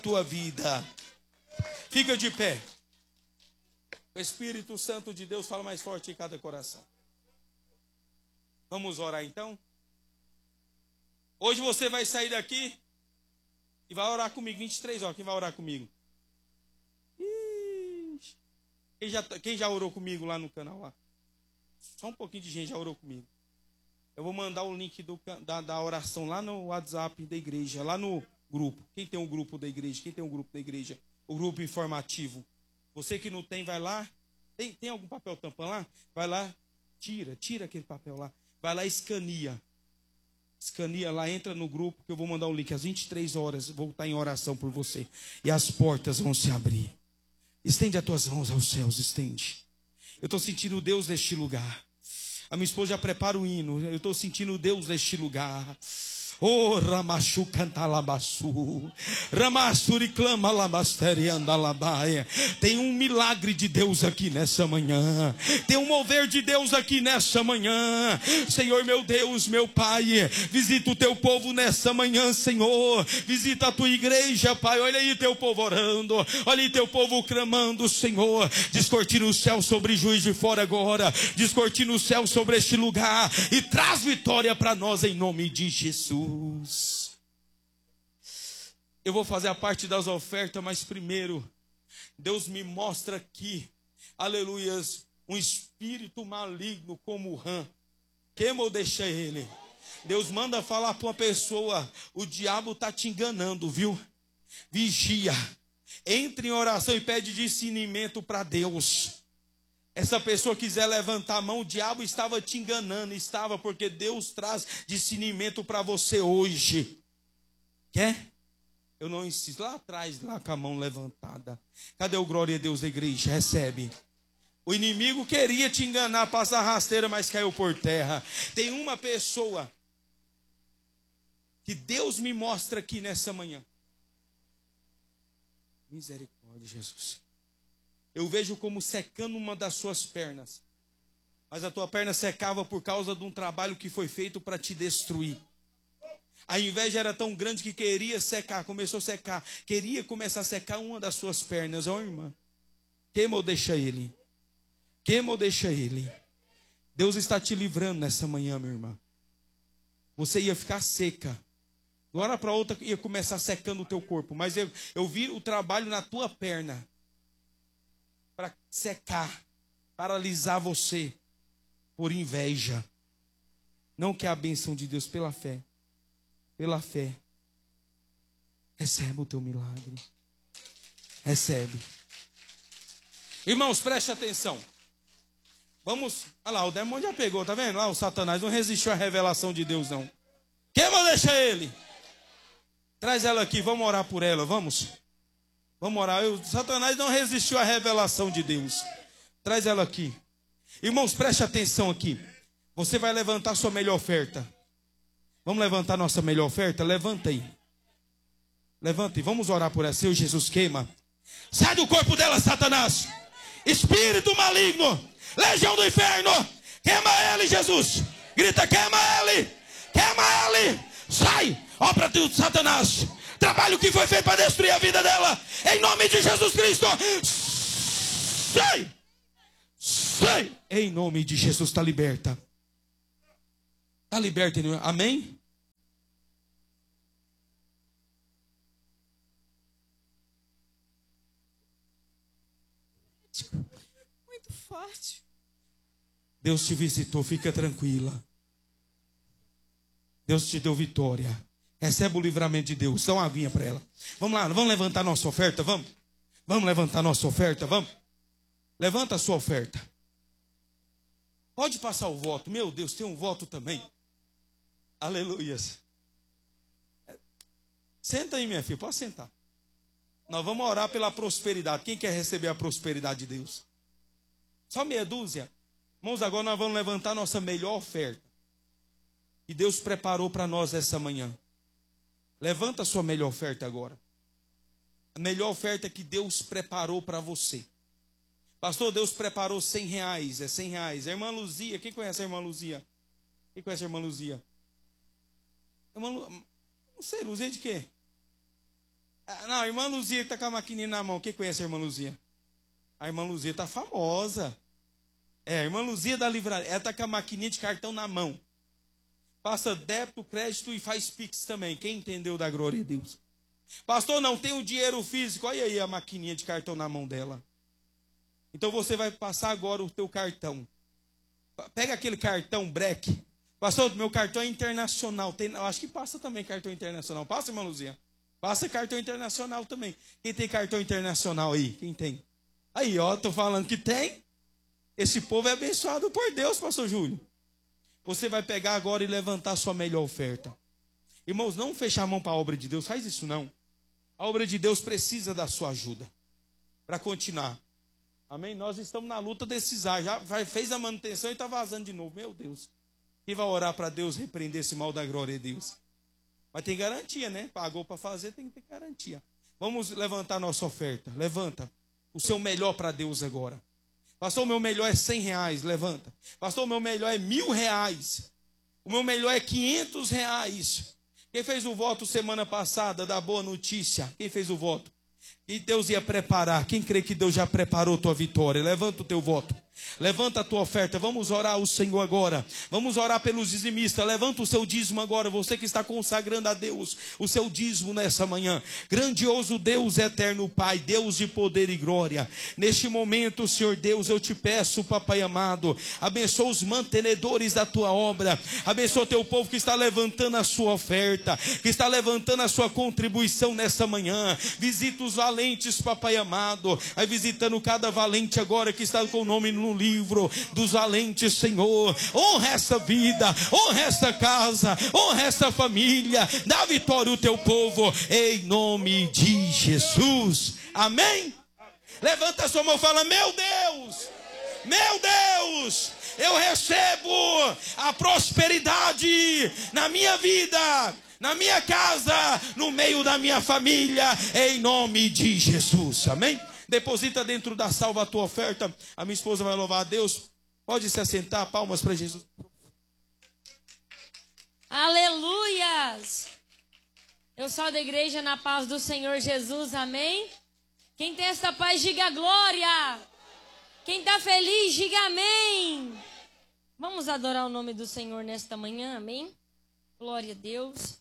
tua vida. Fica de pé. O Espírito Santo de Deus fala mais forte em cada coração. Vamos orar então? Hoje você vai sair daqui e vai orar comigo. 23 horas, quem vai orar comigo? Quem já orou comigo lá no canal? Lá? Só um pouquinho de gente já orou comigo. Eu vou mandar o link da oração lá no WhatsApp da igreja, lá no grupo. Quem tem um grupo da igreja? Quem tem um grupo da igreja? O grupo informativo. Você que não tem, vai lá. Tem algum papel tampão lá? Vai lá, tira aquele papel lá. Vai lá e escaneia. Escaneia lá, entra no grupo que eu vou mandar um link. Às 23 horas, vou estar em oração por você. E as portas vão se abrir. Estende as tuas mãos aos céus, estende. Eu estou sentindo Deus neste lugar. A minha esposa já prepara o hino. Eu estou sentindo Deus neste lugar. Oh, Ramachu canta labaçu, Ramassuri clama labasteri andalabaia. Tem um milagre de Deus aqui nessa manhã. Tem um mover de Deus aqui nessa manhã. Senhor meu Deus, meu Pai, visita o teu povo nessa manhã, Senhor. Visita a tua igreja, Pai. Olha aí teu povo orando. Olha aí teu povo clamando, Senhor. Descortina o céu sobre Juiz de Fora agora. Descortina o céu sobre este lugar. E traz vitória para nós em nome de Jesus. Eu vou fazer a parte das ofertas, mas primeiro, Deus me mostra aqui, aleluias, um espírito maligno como o rã. Queima ou deixa ele? Deus manda falar para uma pessoa, o diabo está te enganando, viu? Vigia, entre em oração e pede discernimento para Deus. Essa pessoa quiser levantar a mão, o diabo estava te enganando, estava, porque Deus traz discernimento para você hoje. Quer? Eu não insisto, lá atrás, lá com a mão levantada. Cadê o glória a Deus da igreja? Recebe. O inimigo queria te enganar, passar rasteira, mas caiu por terra. Tem uma pessoa que Deus me mostra aqui nessa manhã. Misericórdia, Jesus. Eu vejo como secando uma das suas pernas. Mas a tua perna secava por causa de um trabalho que foi feito para te destruir. A inveja era tão grande que queria secar, começou a secar. Queria começar a secar uma das suas pernas. Ó, irmã, queima ou deixa ele? Queima ou deixa ele? Deus está te livrando nessa manhã, minha irmã. Você ia ficar seca. De uma hora para outra ia começar secando o teu corpo. Mas eu vi o trabalho na tua perna. Para secar, paralisar você por inveja. Não quer a bênção de Deus pela fé. Pela fé. Recebe o teu milagre. Recebe. Irmãos, preste atenção. Vamos, olha lá, o demônio já pegou, tá vendo? Lá o Satanás não resistiu à revelação de Deus, não. Queima, deixa ele. Traz ela aqui, vamos orar por ela, vamos. Vamos orar. Satanás não resistiu à revelação de Deus. Traz ela aqui. Irmãos, preste atenção aqui. Você vai levantar sua melhor oferta. Vamos levantar nossa melhor oferta? Levanta aí. Levanta e vamos orar por ela. Senhor Jesus, queima. Sai do corpo dela, Satanás. Espírito maligno. Legião do inferno. Queima ele, Jesus. Grita, queima ele. Queima ele. Sai. Obra de Satanás. Trabalho que foi feito para destruir a vida dela. Em nome de Jesus Cristo. Sai. Sai. Em nome de Jesus, está liberta. Está liberta. Amém? Muito forte. Deus te visitou, fica tranquila. Deus te deu vitória. Recebe o livramento de Deus. Dá uma aguinha para ela. Vamos lá, vamos levantar nossa oferta, vamos? Vamos levantar nossa oferta, vamos? Levanta a sua oferta. Pode passar o voto. Meu Deus, tem um voto também. Aleluias. Senta aí, minha filha, pode sentar. Nós vamos orar pela prosperidade. Quem quer receber a prosperidade de Deus? Só meia dúzia. Irmãos, agora nós vamos levantar nossa melhor oferta. Que Deus preparou para nós essa manhã. Levanta a sua melhor oferta agora. A melhor oferta que Deus preparou para você. Pastor, Deus preparou R$100. É R$100. A irmã Luzia, quem conhece a irmã Luzia? Quem conhece a irmã Luzia? Não sei, Luzia de quê? Não, a irmã Luzia que está com a maquininha na mão. Quem conhece a irmã Luzia? A irmã Luzia está famosa. A irmã Luzia da livraria. Ela está com a maquininha de cartão na mão. Passa débito, crédito e faz Pix também. Quem entendeu da glória de Deus? Pastor, não tem o dinheiro físico. Olha aí a maquininha de cartão na mão dela. Então você vai passar agora o teu cartão. Pega aquele cartão breque. Pastor, meu cartão é internacional. Eu acho que passa também cartão internacional. Passa, irmã Luzia? Passa cartão internacional também. Quem tem cartão internacional aí? Quem tem? Aí, ó, tô falando que tem. Esse povo é abençoado por Deus, pastor Júlio. Você vai pegar agora e levantar a sua melhor oferta. Irmãos, não fechar a mão para a obra de Deus. Faz isso não. A obra de Deus precisa da sua ajuda. Para continuar. Amém? Nós estamos na luta desses ar. Já fez a manutenção e está vazando de novo. Meu Deus. Quem vai orar para Deus repreender esse mal da glória de Deus? Mas tem garantia, né? Pagou para fazer, tem que ter garantia. Vamos levantar nossa oferta. Levanta o seu melhor para Deus agora. Pastor, o meu melhor é R$100. Levanta. Pastor, o meu melhor é R$1.000. O meu melhor é R$500. Quem fez o voto semana passada da boa notícia? Quem fez o voto? E Deus ia preparar. Quem crê que Deus já preparou tua vitória? Levanta o teu voto. Levanta a tua oferta. Vamos orar ao Senhor agora. Vamos orar pelos dizimistas. Levanta o seu dízimo agora. Você que está consagrando a Deus o seu dízimo nessa manhã. Grandioso Deus, eterno Pai, Deus de poder e glória. Neste momento, Senhor Deus, eu te peço, Papai amado, abençoa os mantenedores da tua obra. Abençoa o teu povo que está levantando a sua oferta, que está levantando a sua contribuição nessa manhã. Visita os valentes, Papai amado. Vai visitando cada valente agora que está com o nome no livro dos valentes, Senhor. Honra essa vida, honra essa casa, honra essa família. Dá vitória ao teu povo, em nome de Jesus. Amém? Levanta a sua mão e fala: meu Deus, eu recebo a prosperidade na minha vida, na minha casa, no meio da minha família, em nome de Jesus. Amém? Deposita dentro da salva a tua oferta. A minha esposa vai louvar a Deus. Pode se assentar, palmas para Jesus. Aleluias! Eu saio da igreja na paz do Senhor Jesus, amém? Quem tem essa paz, diga glória. Quem está feliz, diga amém. Vamos adorar o nome do Senhor nesta manhã, amém? Glória a Deus.